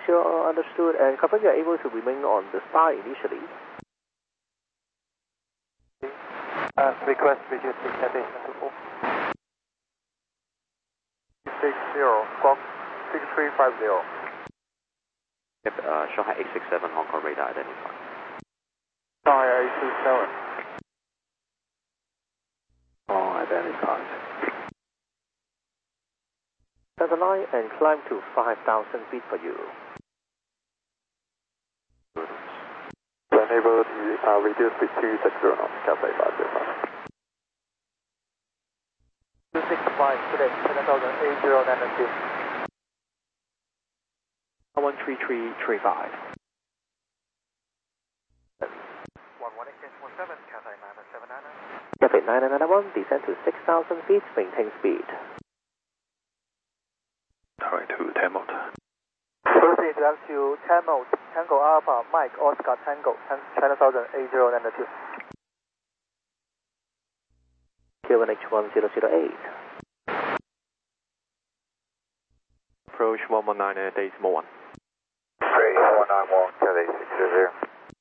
sure, understood. And confirm you are able to remain on the star initially. Request reduce citation to 4. 60, squawk 6350. Yep, Shanghai 867 Hong Kong radar identified. Shanghai 867. Identified. Set the line and climb to 5,000 feet for you. Enable to reduce to 260 knots, Cathay 505. 265, today, 7,080 13335. 11-17, Cathay 979. Cathay 991, descend to 6,000 feet, maintain speed. Alright, to 10 mode. Proceed left to 10 mode, Tango Alpha, Mike, Oscar Tango, China 108092. Q1H1008. Approach 119 decimal 1. 3191, Cathay 600.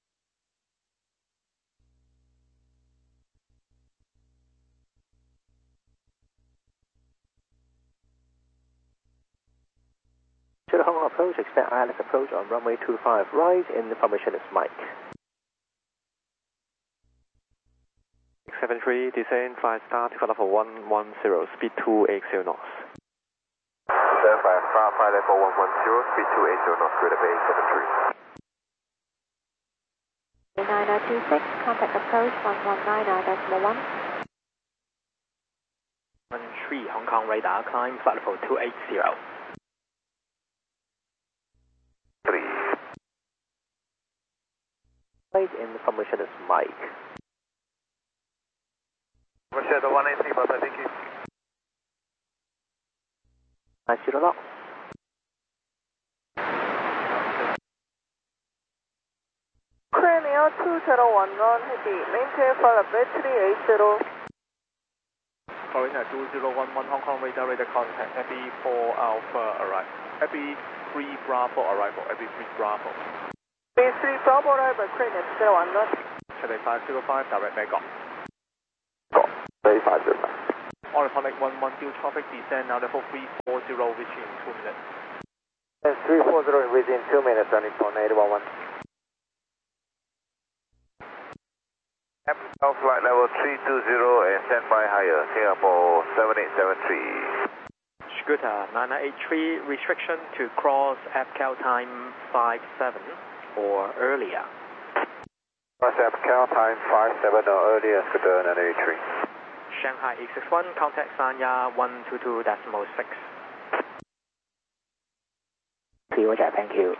To the Hong Kong approach, expect ILS approach on runway 25 right, information is Mike. 673, descend 5 star, take level 110, speed 280 knots. 5 star, 5 level 110, speed 280 knots, Greater Bay 73. 9026, contact approach 119.1. 13 Hong Kong radar, climb flight level 280. 3. Right, information is Mike. Roger, the 183, bye-bye, thank you. 90 knots. Premier 2011 heavy, maintain flight level 380. Foreigner 2011 Hong Kong radar contact, Abbey 4 Alpha arrival. Abbey 3 Bravo arrival, Abbey 3 Bravo. Abbey 3 Bravo arrival, Premier 2011. Cathay 505, direct back on. Cathay 505. On connect 110 traffic, descend now level 340, reaching 2 minutes. And 340 within 2 minutes, running for 811. Flight level 320 and standby higher, Singapore 7873. Scooter 9983, restriction to cross FCAL time 57 or earlier. Cross FCAL time 57 or earlier, Scooter 983. Shanghai 861, contact Sanya 122.6. See you, Roger, thank you.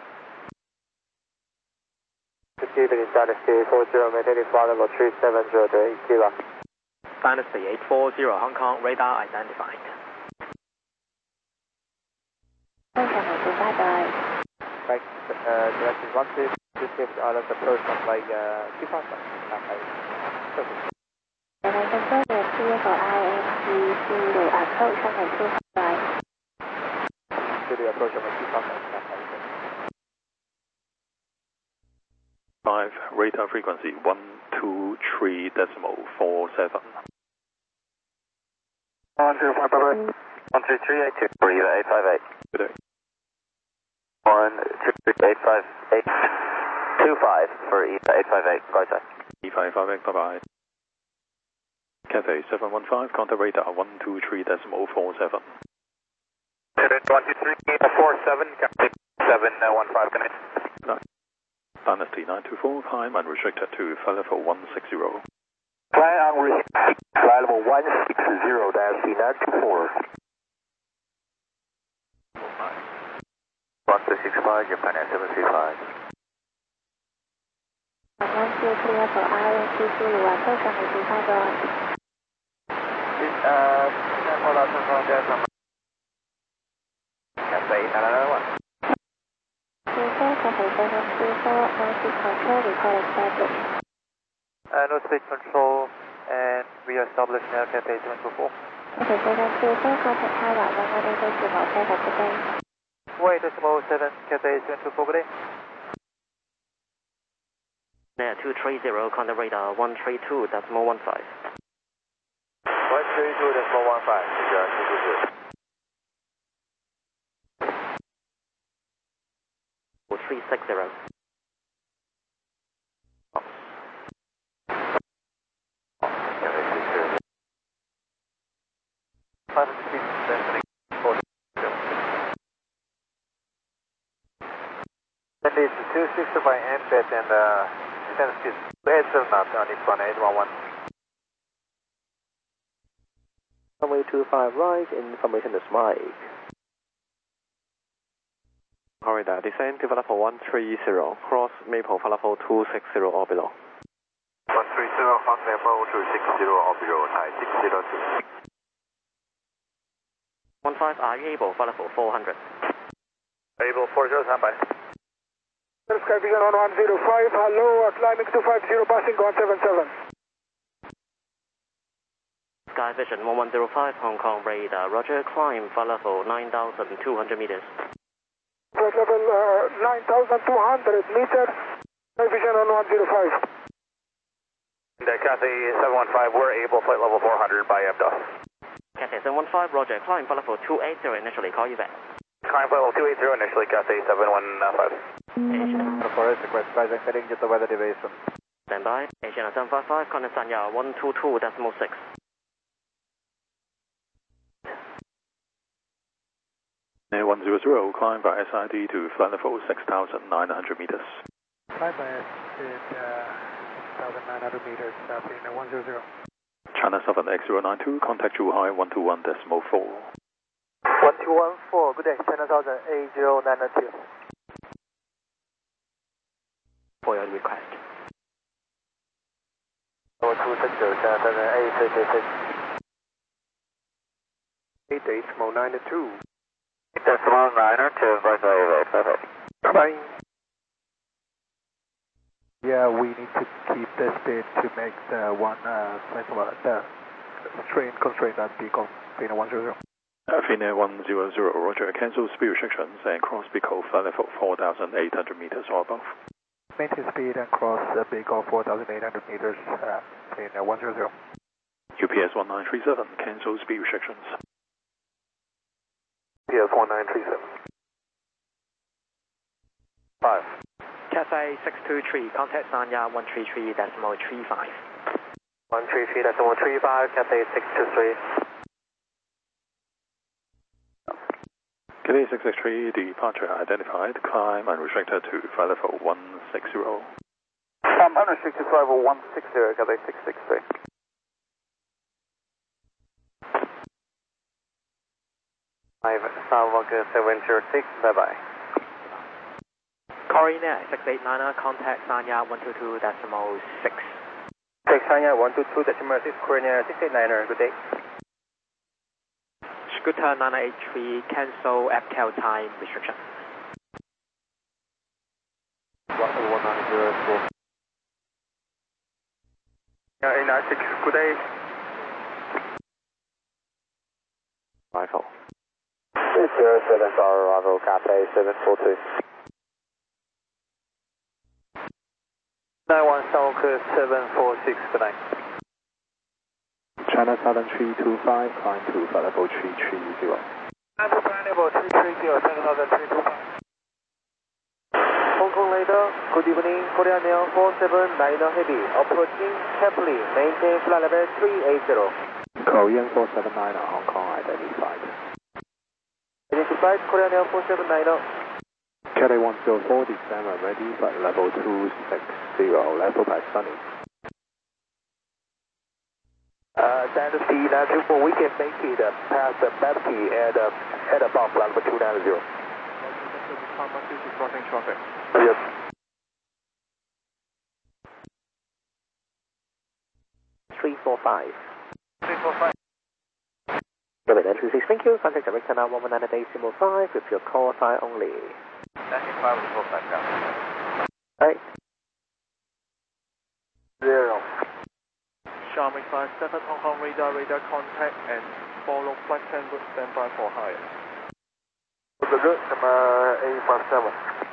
Proceeding Dynasty 840, maintaining flight level 370 to 8 kilo. Dynasty 840, Hong Kong, radar identified. Bye-bye. Right, direction 126, ILS approach on like 25. Perfect. And I confirm that CFR IMC Zulu approach on the 25. Zulu approach on the 25. 5, radar frequency 123.47. 105, bye-bye. 13382, for you 858. Good day. 13858. 25 for EVA 858, go side. E558, bye-bye. Cathay 715, contact radar 123.47. 123.47, Cathay 715, connect. Dynasty 924, climb unrestricted to flight level 160. Fly unrestricted, flight level 160, Dynasty 924. 1265, Japan 735. 1 2 clear for IMC Zulu approach on the 25. Hold on, Cathay 991. Cathay 734, no speed control, record established. No speed control, and we established now Cathay 724. Cathay 734, contact Taiwan 118 decimal, set up today. Wait. runway 7, Cathay 724, good day. Now 230, contact radar 132.15. 132.15, Roger, 360. That is 260 by MPET and descent speed heads of knots on this one, 811. Runway 25, rise in formation is Mike. Corridor, descend to level 130, cross Maple level 260 or below. 130, hot Maple 260 or below, Thai 602. 15, are you able for level 400? Able 40, standby. Sky Vision on 105, hello, climbing 250, passing on 77. Sky Vision 1105, Hong Kong radar, roger, climb for level 9,200 meters. Flight level 9,200 meters, Sky Vision on 105. Cathay 715, we're able, flight level 400 by MDOS. Cathay 715, roger, climb for level 280, initially call you back. Climb flight level 280, initially Cathay 715. Asian. Forest request, rising heading to the weather deviation. Stand by, Asian 755, contact Sanya 122.6. Air 100, climb by SID to flight level 6,900 meters. Climb by SID 6,900 meters, in 100. China 7 X092, contact Zhuhai 121.4. 1214, good day, China 1000 A092. For your request. 260, China 1000 A336. 8892. Decimal 902, Bye-bye. Yeah, we need to keep the speed to make the one the train constraint at Beacon, Fina 100. Fina 100, roger, cancel speed restrictions and cross Beacon flight level 4,800 meters or above. Maintain speed and cross Beacon 4,800 meters, Fina 100. UPS 1937, cancel speed restrictions. UPS 1937. 5. Cathay 623, contact Sanya 133.35. 133.35, Cathay 623. Cathay 663, departure identified, climb unrestricted to flight level 160. Unrestricted flight level 160, Cathay 663. Starlog 706, bye-bye. Corina 689, contact Sanya 122.6. Take Sanya 122.6, Corina 689, good day. Scooter 983, cancel FTL time restriction. 190. 896, good day. Rifle. 07 Bravo, Cathay 742. 91 South 746, good night. China 7325, climb to flight level 330. Level 330, China 7325. Hong Kong radar, good evening, Korean Air 479 Heavy, approaching carefully, maintain flight level 380. Korean 479, Hong Kong identified. Identified, Korean Air 479. Cathay 104, descend ready, flight level 260, level by Sunny. That is the 924, we can make it past the Bapti at above level 290. Crossing traffic. Yes. Three, four, five. 345. Give it entry 6, thank you. Contact director now 119.5 with your call sign only. 95 with 45 down. Alright. 0. Xiaomi 57, Hong Kong radar contact and follow flight 10 with standby for higher. Good, number 857.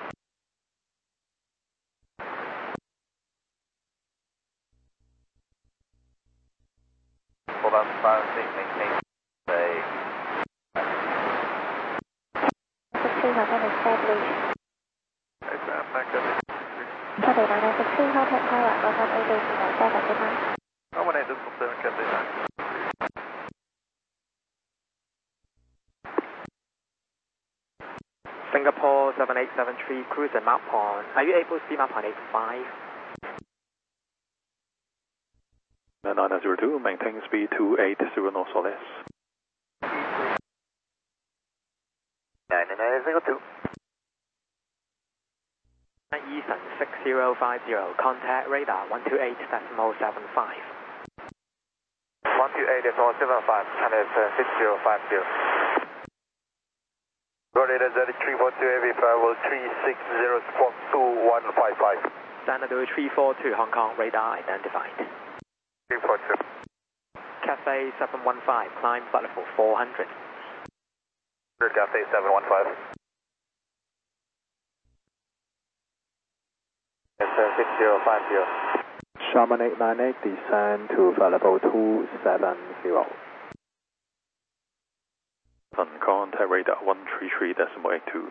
Hold on, 56, maintain. Say. Two Hotel established. Copy 963, contact pilot 1180 goodnight. 1867 Cathay 9. Singapore 7873, cruise at Mount Pond. Are you able to see Mount Pond 85? 902, maintain speed 280 knots or less. 902. Eason 6050, contact radar 128.75. 128.75, Channel 6050. Roger, Z342 Heavy, travel 360 spot 2155. Standard 342, Hong Kong, radar identified. 342. Cathay 715, climb flight level 400. Cathay 715. 6050. Sharman 898, descend to flight level 270. Contact radar 133.82.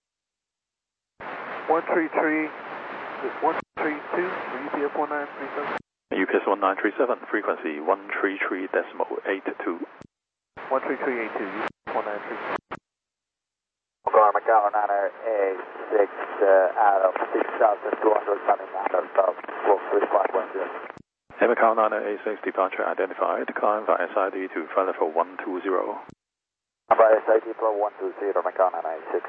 133, 132, UPS 1937. UPS 1937, frequency 133.82. 13382, UPS 1937. Car Macau 986 out of 6,200 coming out of Wolf 3510. Macau 986 departure identified. Climb via SID to flight level 120. By SID Pro 120, Macau 986.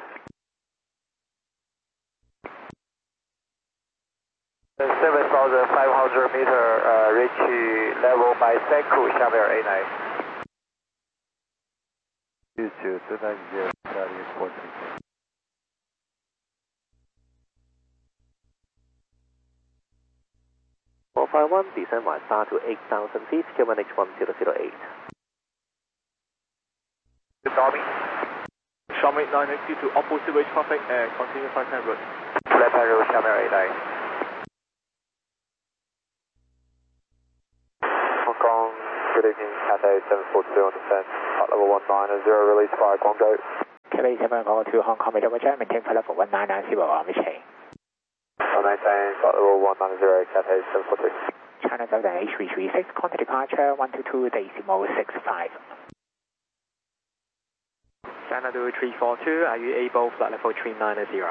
7,500 meter reach level by Senku, Shamir 89. 29290, Charlie 432. One, descend via star to 8,000 feet, QNH 1008. Tommy. Xiaomi 982 to opposite way traffic and continue 510 route. Left hand road, Shamir 89. Hong Kong, good evening, Cathay 742 on descent, flight level 190, release 5, Guangzhou. Cathay 742 Hong Kong, maintain flight level 1990 on Michigan. Maintain flight level 190, Cathay 742. China Southern H336, contact departure 122.65. China 342, are you able flight level 390?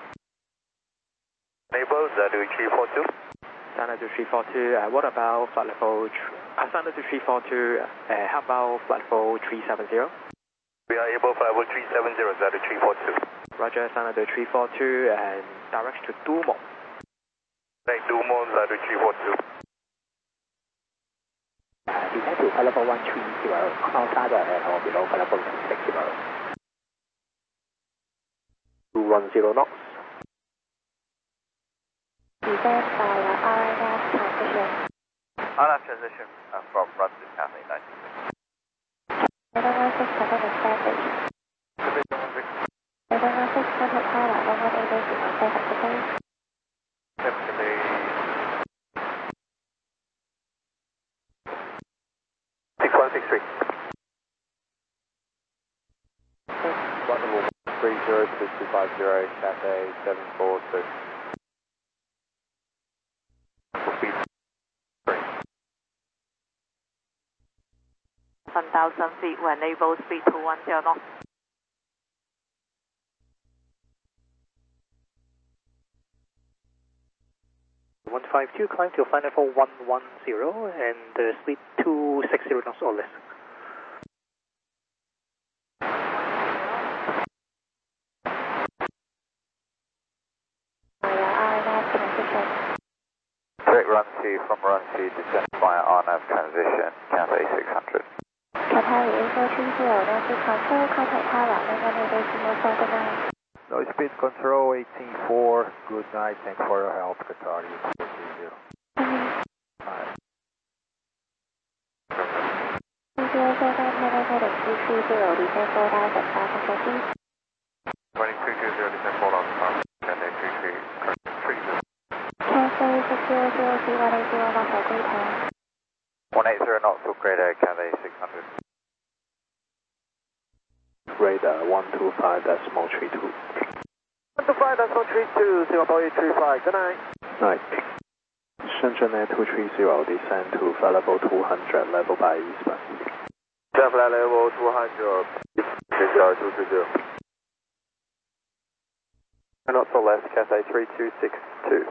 Able, Z342. China 342, what about flight level, China 342, how about flight level 370? We are able flight level 370, Z342. Roger, China 342, and direction to Dumont. Right, Dumont, Z342. Descend to flight level 130, outside or below flight level 260. 210 knots. Descend via RNF transition. RF transition from run to Cathay 96. 716 Cathay established. 716 contact pilot 1180 on safe application. 6163. 306250, Cathay 742. Speed 1,000 feet when able, speed 210 knots. .152, climb to flight level 110 and speed 260 knots or less. Via RNF transition. Direct run C from run C, descend via RNAV transition, Cathay 600. Cathay A430, North control, contact pilot 1180 good night. Noise speed control 184, good night, thanks for your help, Qatar 430. Alright. 079 heading 330, descend 4,500 feet. ATAR. 180 knots, upgrade Cathay 600. Radar 125.32. 125.32, Singapore 835, good night. Night. Shenzhen Air 230, descend to flight level 200, level by eastbound. Flight level 200, Victor 230. Not so left, Cathay 3262.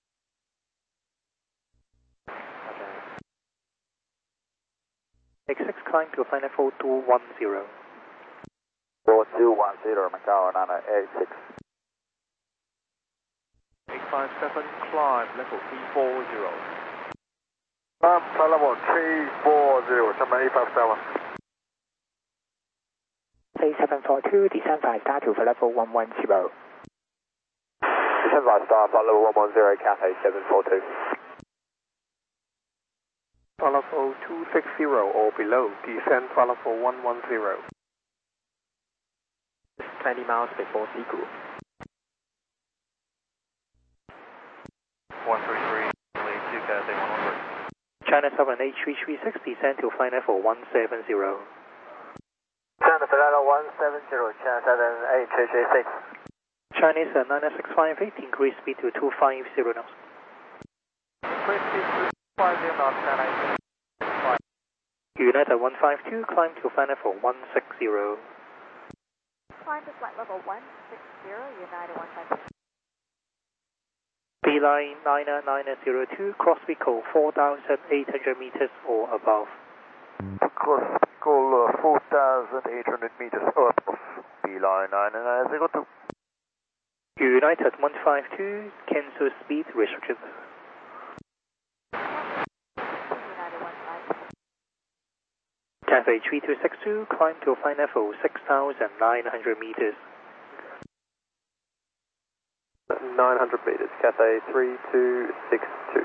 X6 climb to flight level 210. 4210, Macau 986. 857, climb level 340. Flight level 340, Shanghai 857. 3742, descend 5 star to flight level 110. Descend 5 star, flight level 110, Cathay 742. Flight level 260 or below, descend flight level 110. 20 miles before Sigu. 133, lead to Cathay 100. China Southern H336, descend to flight level 170. China flight level 170, China Southern 836. Chinese 965, increase speed to 250 knots. Increase speed to 250 knots, China 836. United 152, climb to flight level 160. Climb to flight level 160, United 152. Beeline 902, cross vehicle 4,800 meters or above. Cross vehicle 4,800 meters above. Beeline 902. United 152, cancel speed restrictions. United 152. Cathay 3262, climb to flight level 6,900 meters. 900 meters, Cathay 3262.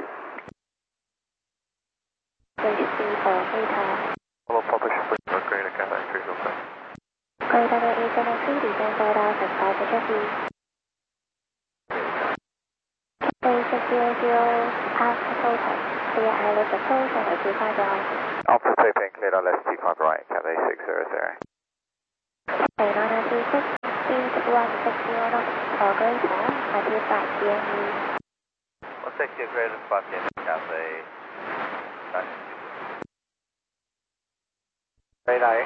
Base speed for ATAR. Follow propulsion for upgrade Cathay 306. Radar 873, descend 4,500 feet. Cathay 600, after total. Clear island approach and 25 right. After taping, cleared on left 25 right, Cathay 600. Cathay 936, speed 160 knots for greater, until 5 PME. 160 greater than 5 PM, Cathay 962. Radar.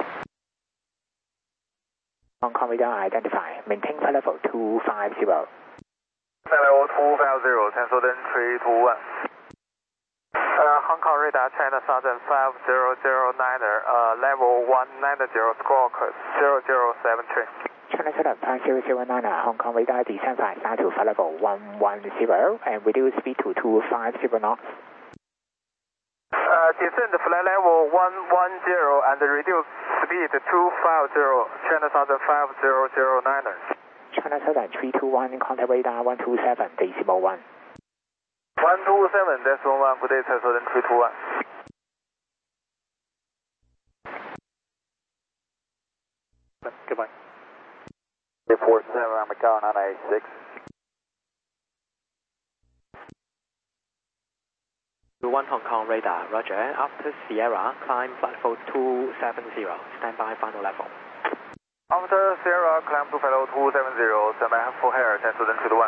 Hong Kong radar identified. Maintain flight level 250. Flight level 250, cancel then 321. Hong Kong radar, China Southern 5009er, level 190, squawk 0073. China Southern 5009, Hong Kong radar, descend 5 star to flight level 110 and reduce speed to 250 knots. Descend flight level 110 and reduce speed 250, China Southern 5009er. China Southern 321, contact radar 127.1. 127.1, good day, China Southern 321. Goodbye. Report 7, Macau 986. One Hong Kong radar, roger. After Sierra, climb flight level 270. Stand by final level. After Sierra, climb to flight level 270, stand by for hair, China Southern 321.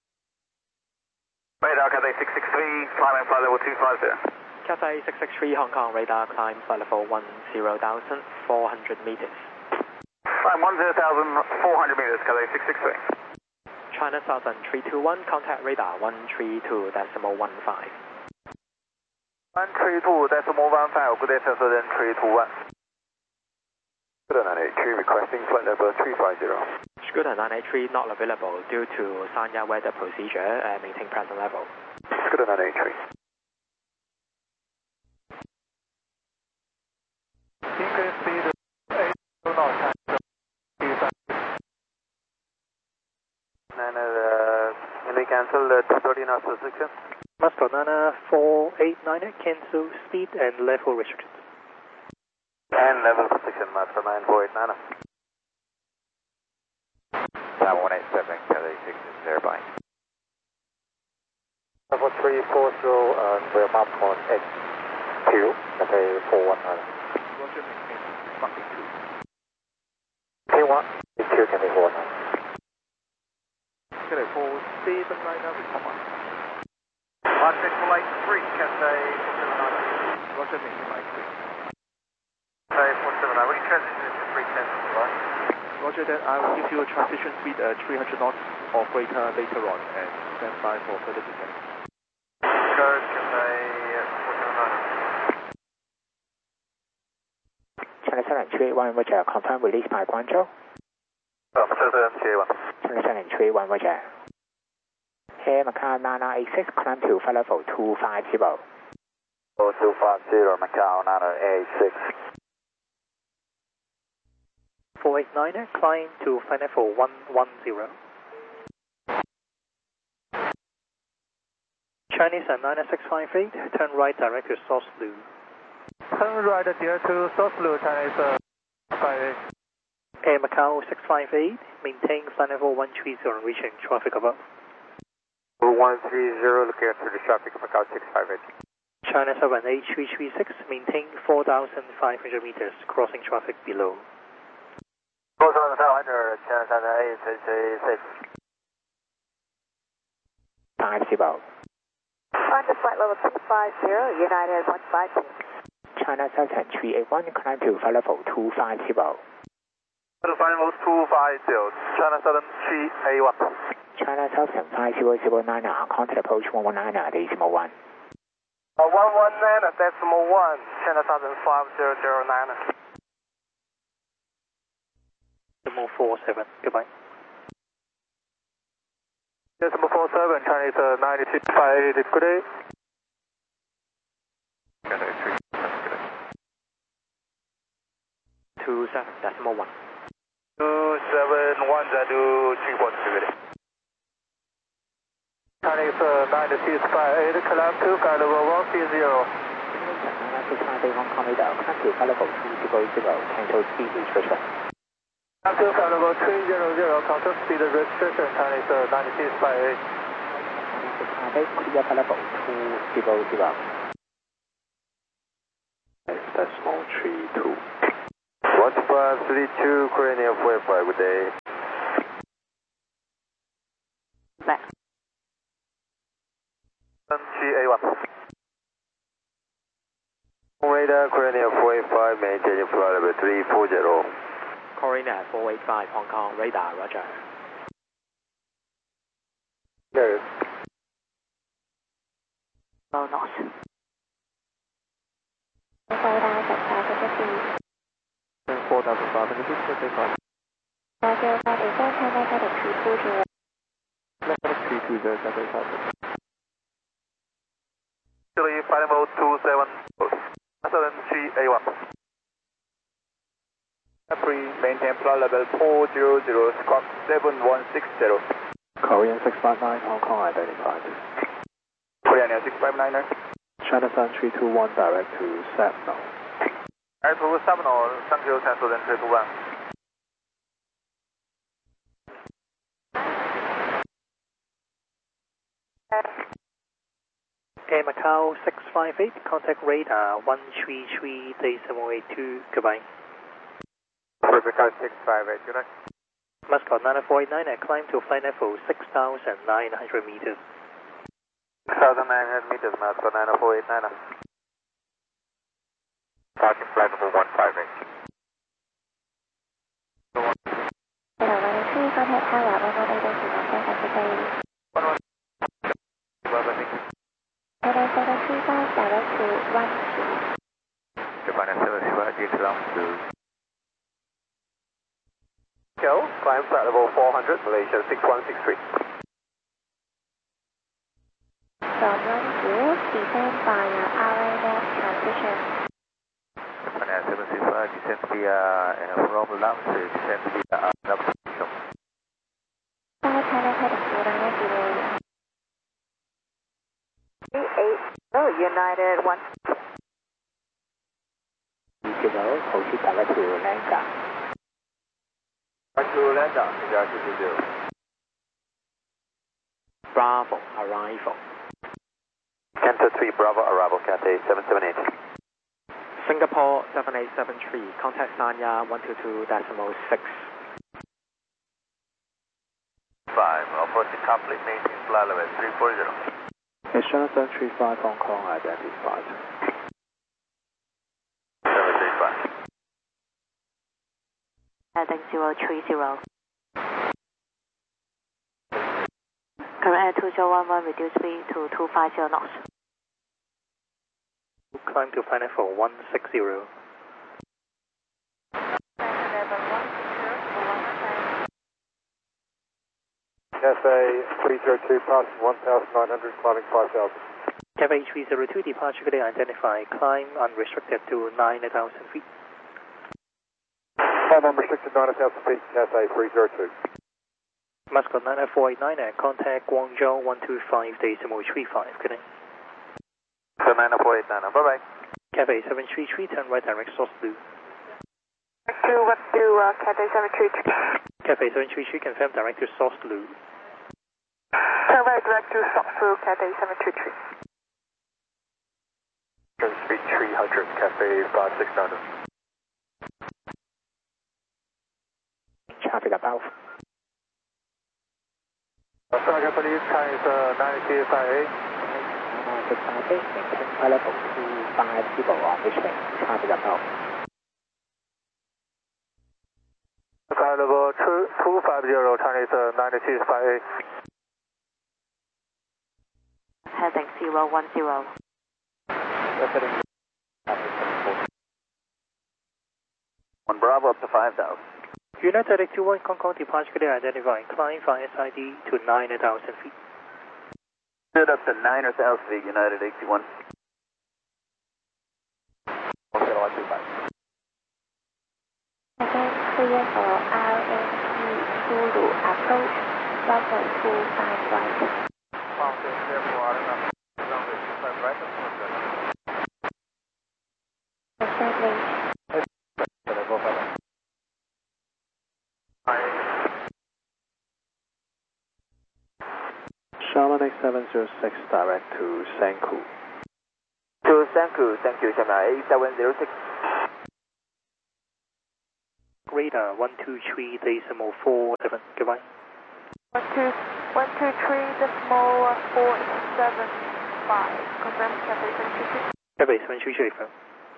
Radar, Cathay 663, climbing flight level 250. Cathay 663 Hong Kong radar, climb flight level 10,400 meters. Climb 10,400 meters, Cathay 663. China Southern 321, contact radar 132.15. 132.15, good day, China Southern 321. Scooter 983 requesting flight level 350. Scooter 983 not available due to Sanya weather procedure, maintain present level. Scooter 983. Increase speed 8 knots. Can we cancel the 230 knots restriction? Master Nana 489, cancel speed and level restrictions. And level restriction, Master 9489. 187, Cathay 6 is nearby. Level Bravo 340, we're map on X2, Cathay 419. Roger, maintain marking 2. P1, X2, Cathay 419. Cathay 479, recover. Arctic Flight 3, Cathay 479. Roger, maintain mic 3. Cathay 479, will you transition into 310 July? Roger that, I will give you a transition speed 300 knots or greater later on and stand by for further descent. Code Cathay 479. China 7381, Roger, confirm release by Guangzhou. China 7381. China 7381, Roger. Air Macau 9986, climb to flight level 250. 250, Macau 9986. 489er, climb to flight level 110. Chinese at 9658, turn right direct to South Lu. Turn right dear to South Lu, Chinese 58. Air Macau 658, maintain flight level 130 and reaching traffic above. 130, looking after the traffic, Macau 658. China 78336, maintain 4,500 meters, crossing traffic below. 4,500, China 78336. 50. On to flight level 250, United 152. China 7381, climb to flight level 250. Flight level 250, China 7381. China 5009, contact approach 119, decimal 1. 119, decimal 1, China 5009. Decimal 47, goodbye. Decimal 47, Chinese 9658, good day. Cathay 3, good day. 27, decimal 1. 271, Zadu 342, good day. Chinese 9658, climb to flight level 130. 9658, Hong Kong radar, climb to flight level 200, cancel speed restriction. Climb to flight level 300, cancel speed restriction, Chinese 9658. 9658, clear flight level 200. Decimal 32. 1532, Korean Air 45, good day. Back. 7381. Radar, Korean Air 45, maintaining flight level 340. Korean 485, Hong Kong radar, Roger. Yes. Oh, not. Radar at 500 feet. 4,500 feet, Cathay 5. Roger, that is all China Medic 320. Left 320, Cathay 5. Chile, flight level 27, 7381. 3, maintain flight level 400, squawk 7160. Korean 659, Hong Kong identified. Korean Air 659er. China 7321, direct to Sapno. Air 270, thank you, cancel then 321. Air Macau 658, contact radar 133.82, goodbye. Macau 658, good night. Muscat 9489, climb to flight level 6,900 meters. 6,900 meters, Muscat 9489. Parking flight level 158. Hello, 183, contact tower 118.0, San Francisco. China 735, direct to 1 Japan 735, get to Go, climb flight level 400, Malaysia 6163. From 10, descend via RNF transition. Japan 735, descend via, from Lamsi, descend via RNF transition. China heading to Nana delay. 380, United 1. 20, proceed direct to Lanka. Back to Lander, India 220. Bravo, arrival. Canto 3 Bravo arrival, Cathay 778. Singapore 7873, contact Sanya 122.6. 5, approaching complete, maintain flight level 340. China 735 Hong Kong identified. 735. Heading 030. Current air 2011, reduce speed to 250 knots. Climb to final for 160. Cathay 302, passing 1,900, climbing 5,000. Cathay 302, departure clear identified. Climb unrestricted to 9,000 feet. Climb unrestricted 9,000 feet, Cathay 302. Muscat 90489 and contact Guangzhou 125.35. Good day. So 90489, bye bye. Cathay 733, turn right direct source blue. 212, Cathay 733. Cathay 733, confirm direct to source blue. Turn right direct to source blue, Cathay 733. Speed 300, Cathay 569. Traffic above. Target police, time is 965A. 965A, maintain flight level 250 on H-Wing, traffic above. Flight level 250, Chinese 965A. Heading 010. One Bravo up to 5,000. United 821 Hong Kong departure clear identified. Climb via SID to 9,000 feet. Stood up to 9,000 feet, United 821. Again, clear for RNP Zulu approach, runway 25 right. Percent range. Charlotte 706 direct to Sanku. To Sanku, thank you, China 8706. Radar 123.47. Goodbye. 123.475. Confirm Cathay 733. Cathay 733, affirm.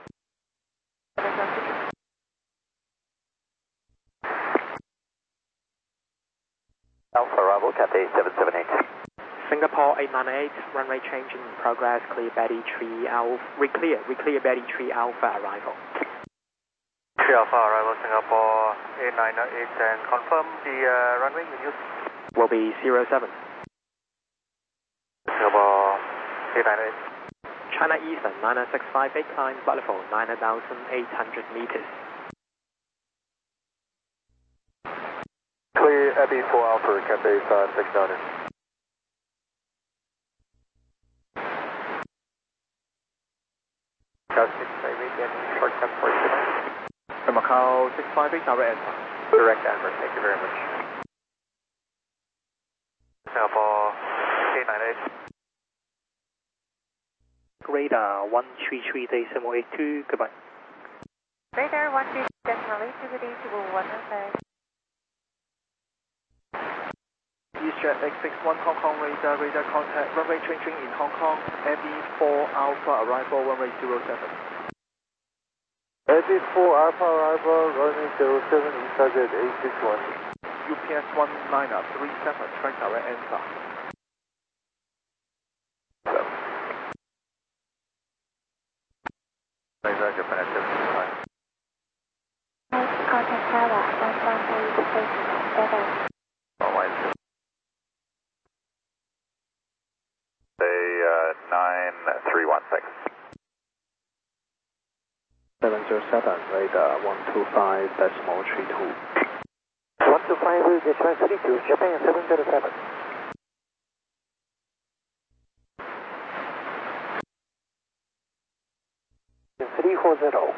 Alpha arrival, Cathay 778. Singapore 898, runway change in progress, clear Betty 3 Alpha, reclear Betty 3 Alpha arrival. 3 Alpha arrival, Singapore 898, and confirm the runway in use. Will be 07. Singapore 898. China Eastern 90658, climb flight level 9,800 meters. Clear Abbey 4 Alpha, Cathay 569. Macau 658, direct answer. Direct answer, thank you very much. Singapore 898. Radar 133.82. Goodbye. Radar 133.82, good day to 115. EastJet X61 Hong Kong radar contact, runway changing in Hong Kong, ME4 Alpha arrival, runway 07. Abbey 4 Alpha arrival, runway 07, target 861. UPS 1937, track direct answer. Contact Tower 118.7. Say 9316. 707, radar 125.32. 125 Japan 32, Japan 707. In 340.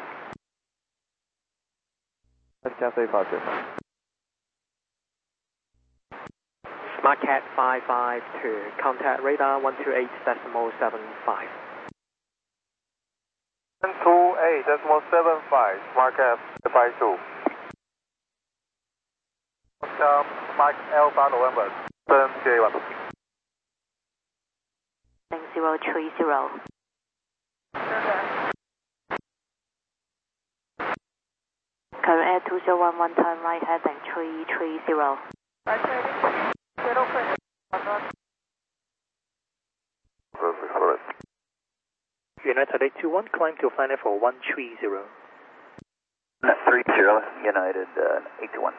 Cathay 505. Market 552, contact radar 128.75. 128.75, market 52. Mike Alpha November, 7J1. 030. Current air 2011, turn right heading 330. United 821, climb to flight level 130. 30, United 821.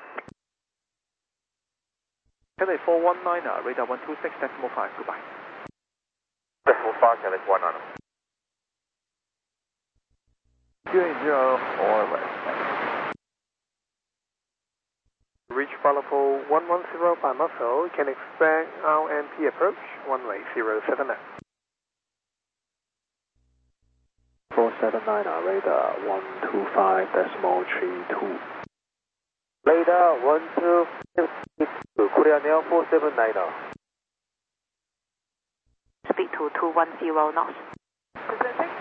Cathay 419, radar 126.5, goodbye. Decimal 5, Cathay 19. 280 forward. Reach Bravo 110 by muscle, can expect RMP approach, runway 079. 479, radar 125.32. Radar 125, Korean Air 479. Speed to 210 knots. Presenting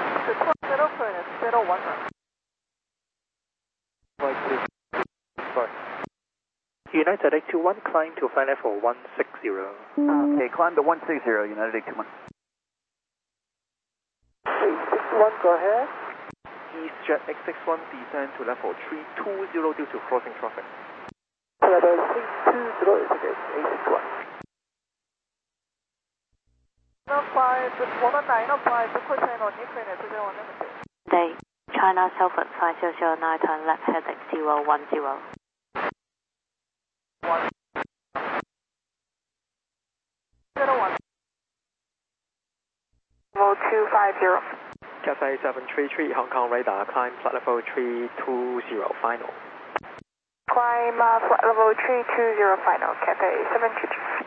6,000 United 821, climb to flight level 160. Okay, climb to 160, United 821. 861, go ahead. EastJet X61, descend to level 320 due to crossing traffic. Level 320 is against 861. 5, Day, China Southward 5009, turn left heading 010. 250. Cathay 733, Hong Kong radar, climb flight level 320, final. Climb flight level 320, final, Cathay 733.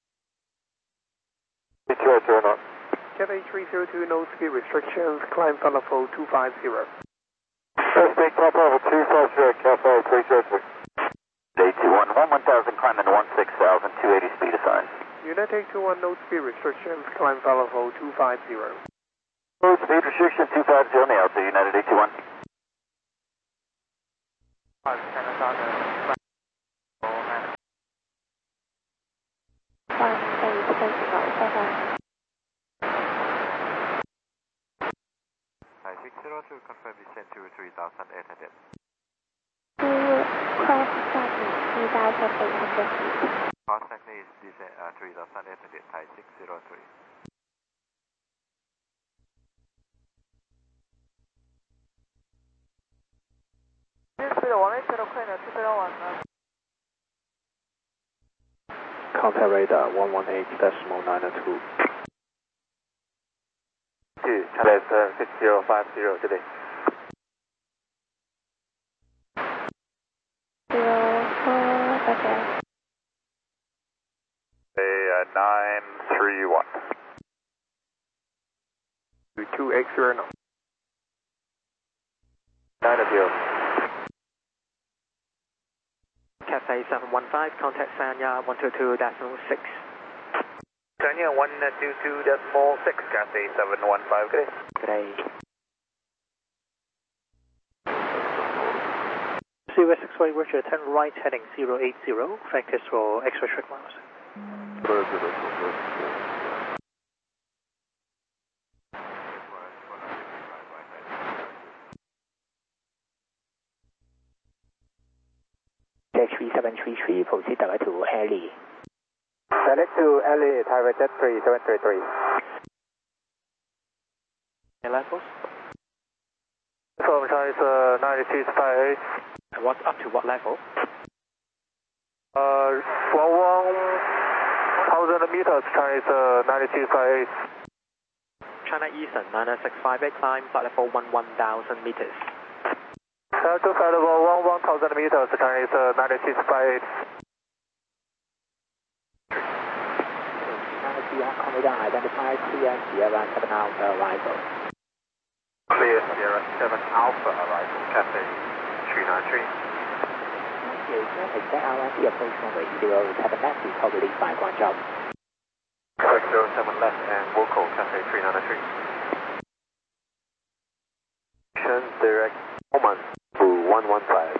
280. Cathay 302, no speed restrictions, climb flight level 250. Speed top level 250, Cathay 302. Day 21, 1000, climb into 16,000, 280 speed assigned. United 821, no speed restrictions, climb flight level 250. Road speed restriction 250 now, to United 821. 602, confirm descent to 3,800. Cross Saturday 3,800 feet. Cross Saturday is descent 3,800, Thai 603. Contact radar 118.92. 6050 today. 04, Roger. 931. 280 knots. 9-0. Cathay 715, contact Sanya 122.6. Sanya 122.6, Cathay 715, good day. Good day. Zero 6 Roger, turn right heading 080, practice for extra strict miles. Jet 3733, proceed direct to Alley. Direct to Alley, Taiwan Jet 3733. Air levels? From Chinese 9658. And what's up to what level? 11,000 meters, Chinese 9658. China Eastern 9658, climb flight level 11,000 meters. To flight level 11,000 meters, Chinese 9658. Hong Kong radar identify clear Sierra 7 Alpha arrival. Clear Sierra 7 Alpha arrival, Cathay 393. expect RRT approach runway 07 left, report release by Guangzhou. Correct 07 left and Woco, Cathay 393. Direct Oman to 115.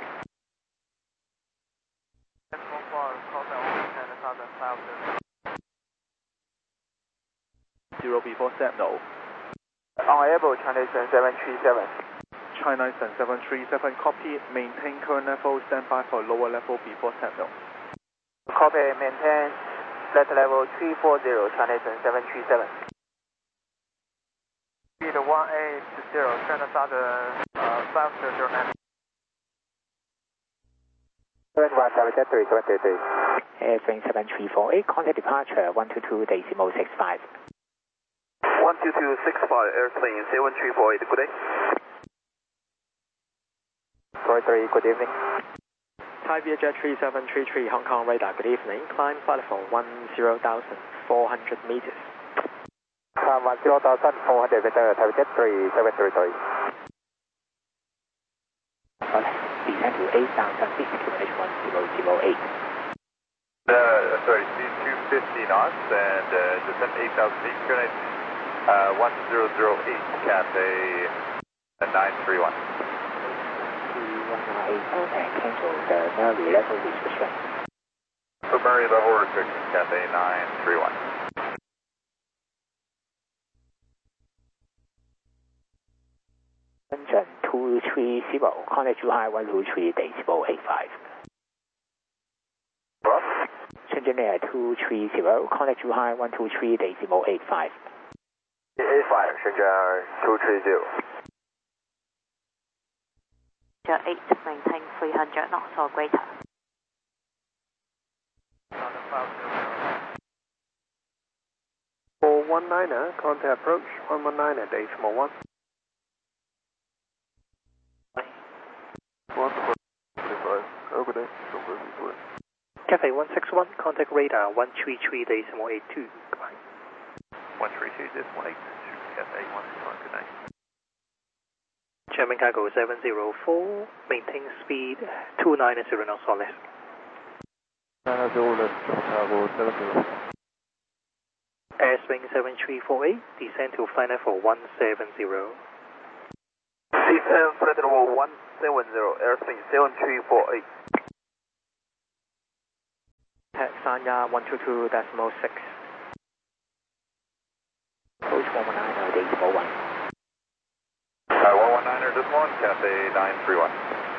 Zero before step, no. Unable, China Eastern 737. China Eastern 737, copy, maintain current level, stand by for lower level before step, no. Copy, maintain flight level 340, China Eastern 737. Speed 180, China Southern 509. 737, Airplane 7348, contact departure 122.65. 12265, airplane 7348, good day. 43, good evening. Thai Vietjet 3733 Hong Kong radar, good evening. Climb flight level 10,400 meters. Climb 10,400 meters, Thai Vietjet 3733. Descend to 8,000 feet, QNH 1008. Sorry, speed 250 knots and descent 8,000 feet, QNH 1008, Cathay 931. And cancel the Murray level restriction. For Murray level restriction, Cathay 931. Shenzhen 230, contact Zhuhai 123.085. What? Shenzhen Air 230, contact Zhuhai 123.085. 85, Shenzhen 230. 8, maintain 300 knots or greater. For 19er, contact approach 119 at decimal 1. Over there. Cathay 161, contact radar 133.82. Goodbye. 132.82, Cathay 161, good night. German cargo 704, maintain speed 290 knots or less. 990 left, cargo 70. Airswing 7348, descend to flight level 170. C10, flight level 170, airswing 7348. Sanya 122.6. Approach 119 decimal 1. 119er, this one, Cathay 931.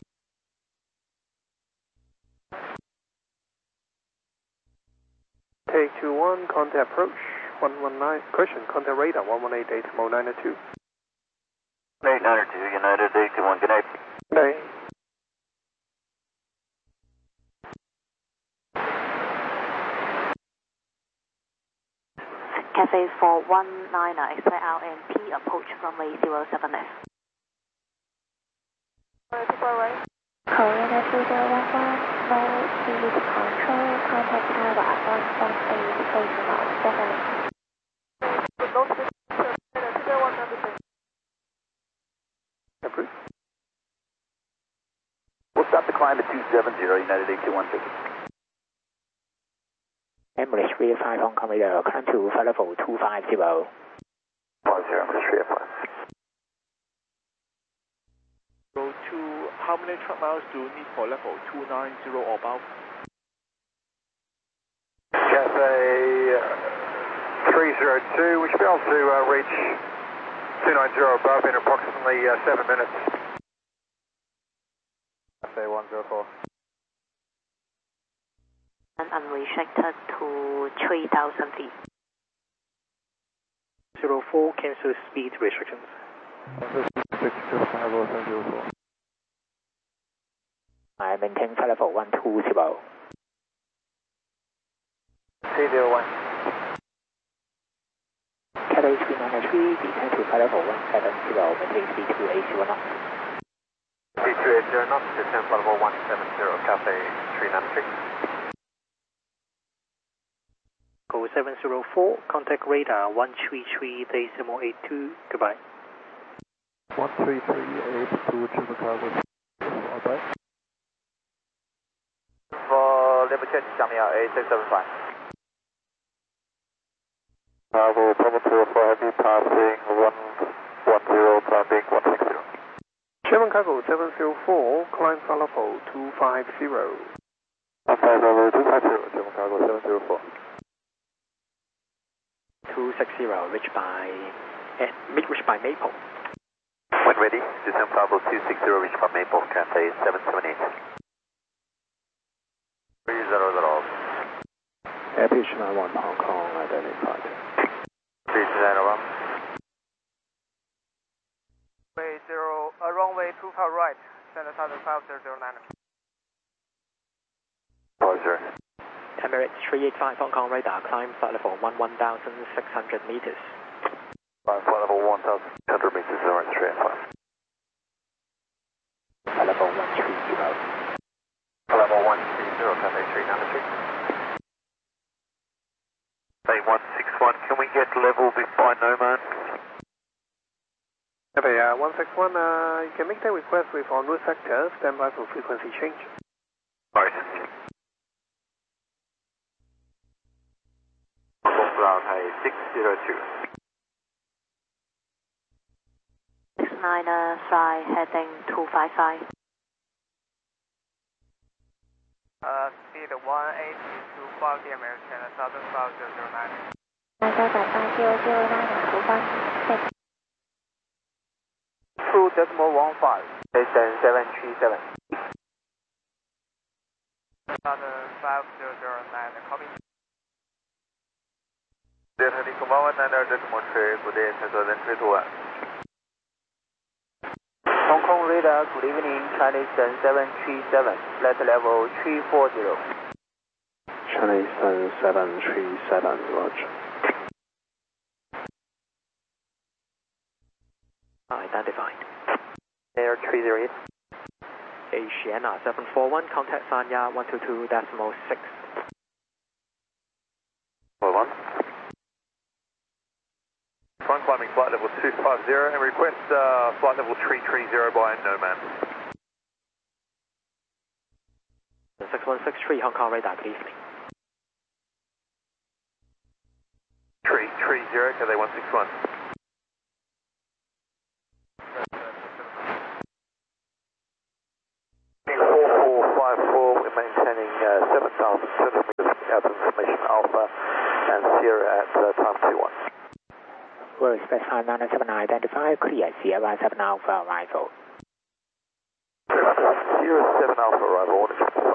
Take 21, contact approach 119, question, contact radar 118 decimal 902. 892, United 821, good night. Good day. Cathay 419er, expect RNP approach runway 07 left. Korean 2011, no speed control, contact tower 118, decimal 7. Approved. We'll stop the climb at 270, United 8216. Emirates 35 Hong Kong radar, climb to flight level 250. 50, Emirates 35. Go to, how many truck miles do you need for level 290 or above? Cathay 302, we should be able to reach 290 above in approximately 7 minutes. Cathay 104. And unrestricted to 3,000 feet. 04, cancel speed restrictions. 625 I maintain flight level 120. C01. Cathay 393, descend to flight level 170, maintain speed 280 knots. Speed 280 knots, descend flight level 170, Cathay 393. Go 704, contact radar 133.82. Goodbye. 13382 to the cargo. Bye. level change 下面要 A675. Bravo, Bravo 204 Heavy passing 110, climbing 160. German Cargo 704, climb level 250. Outside level 250, German Cargo 704. 260, reached by Maple. When ready, descend Bravo 260, reach by Maple, Cathay 778. 300. Airpitch 91 Hong Kong identified. 300. Runway 25 right, center southern 5009. Roger. Emirates 385 Hong Kong radar, climb flight level 11,600 meters. Flight level 1,600 meters, alright, 385. Flight level 130. Level 130, Cathay 393. Bay 161, can we get level by Noman? Okay, 161, you can make the request with en route sector, stand by for frequency change. Right. Hey, 602. 69er, fly heading 255. Speed 180 to 5 the American, southern 5009. 98009 2.15. Station 737. Southern 5009, copy. 電台こんばんは、900 demonstrate, good day, Central Entry to 1. Hong Kong radar, good evening, Chinese 737, flight level 340. Chinese 737, roger. Identified. Air 308. Asiana 741, contact Sanya 122.6. 1. Front climbing flight level 250 and request flight level 330 by Noman. 6163 Hong Kong radar, good evening. 330, Cathay 161. We're maintaining 7,000 meters out of information Alpha and Sierra at time 21. Will specify 979 identify, clear Sierra 7 Alpha arrival. Sierra 7 Alpha arrival,